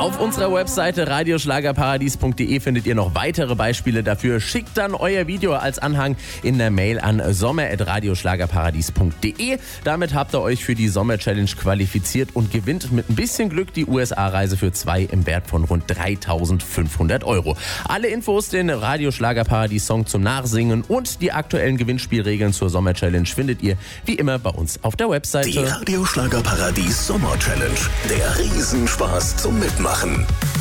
Auf unserer Webseite radioschlagerparadies.de findet ihr noch weitere Beispiele dafür. Schickt dann euer Video als Anhang in der Mail an sommer@radioschlagerparadies.de. Damit habt ihr euch für die Sommer-Challenge qualifiziert und gewinnt mit ein bisschen Glück die USA-Reise für 2 im Wert von rund 3.500 €. Alle Infos, den Radioschlagerparadies-Song zum Nachsingen und die aktuellen Gewinnspielregeln zur Sommer-Challenge findet ihr wie immer bei uns auf der Webseite. Die Radioschlagerparadies Sommer-Challenge. Der Riesenspaß zum Mitmachen.